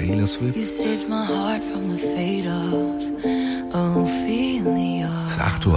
Taylor Swift. You saved my heart from the fate of Ophelia. Es ist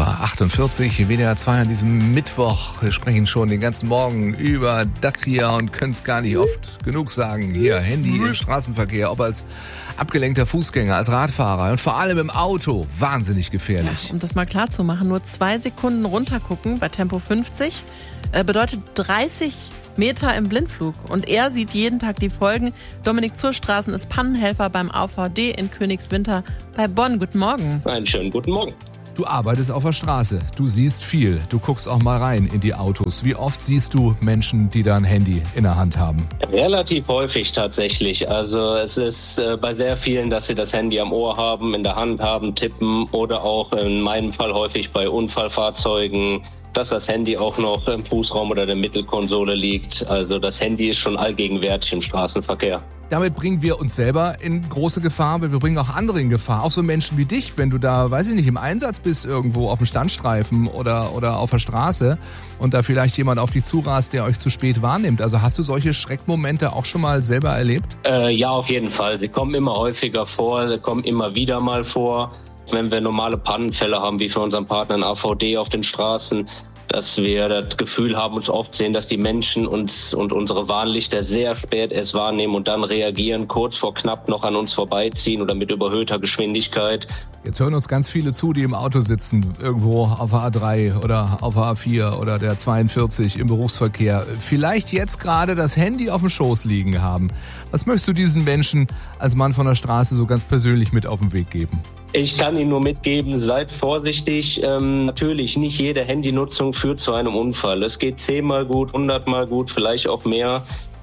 8:48 Uhr, WDR 2 an diesem Mittwoch. Wir sprechen schon den ganzen Morgen über das hier und können es gar nicht oft genug sagen. Hier, Handy im Straßenverkehr, ob als abgelenkter Fußgänger, als Radfahrer und vor allem im Auto. Wahnsinnig gefährlich. Ja, um das mal klar zu machen, nur 2 Sekunden runtergucken bei Tempo 50 bedeutet 30 Meter im Blindflug. Und er sieht jeden Tag die Folgen. Dominik Zurstraßen ist Pannenhelfer beim AVD in Königswinter bei Bonn. Guten Morgen. Einen schönen guten Morgen. Du arbeitest auf der Straße, du siehst viel, du guckst auch mal rein in die Autos. Wie oft siehst du Menschen, die da ein Handy in der Hand haben? Relativ häufig tatsächlich. Also es ist bei sehr vielen, dass sie das Handy am Ohr haben, in der Hand haben, tippen oder auch in meinem Fall häufig bei Unfallfahrzeugen, dass das Handy auch noch im Fußraum oder der Mittelkonsole liegt. Also das Handy ist schon allgegenwärtig im Straßenverkehr. Damit bringen wir uns selber in große Gefahr, aber wir bringen auch andere in Gefahr. Auch so Menschen wie dich, wenn du da, weiß ich nicht, im Einsatz bist irgendwo auf dem Standstreifen oder auf der Straße und da vielleicht jemand auf dich zurast, der euch zu spät wahrnimmt. Also hast du solche Schreckmomente auch schon mal selber erlebt? Ja, auf jeden Fall. Sie kommen immer häufiger vor, sie kommen immer wieder mal vor. Wenn wir normale Pannenfälle haben, wie für unseren Partner in AVD auf den Straßen, dass wir das Gefühl haben, uns oft sehen, dass die Menschen uns und unsere Warnlichter sehr spät erst wahrnehmen und dann reagieren, kurz vor knapp noch an uns vorbeiziehen oder mit überhöhter Geschwindigkeit. Jetzt hören uns ganz viele zu, die im Auto sitzen, irgendwo auf der A3 oder auf der A4 oder der 42 im Berufsverkehr. Vielleicht jetzt gerade das Handy auf dem Schoß liegen haben. Was möchtest du diesen Menschen als Mann von der Straße so ganz persönlich mit auf den Weg geben? Ich kann Ihnen nur mitgeben, seid vorsichtig. Natürlich, nicht jede Handynutzung führt zu einem Unfall. Es geht 10-mal gut, 100-mal gut, vielleicht auch mehr.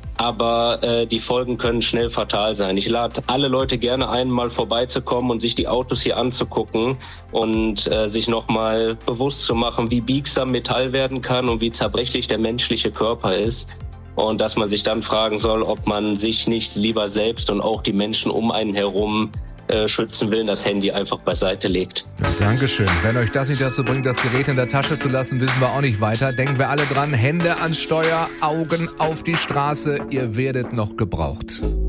Aber die Folgen können schnell fatal sein. Ich lade alle Leute gerne ein, mal vorbeizukommen und sich die Autos hier anzugucken und sich nochmal bewusst zu machen, wie biegsam Metall werden kann und wie zerbrechlich der menschliche Körper ist. Und dass man sich dann fragen soll, ob man sich nicht lieber selbst und auch die Menschen um einen herum schützen will, das Handy einfach beiseite legt. Ja, Dankeschön. Wenn euch das nicht dazu bringt, das Gerät in der Tasche zu lassen, wissen wir auch nicht weiter. Denken wir alle dran, Hände ans Steuer, Augen auf die Straße. Ihr werdet noch gebraucht.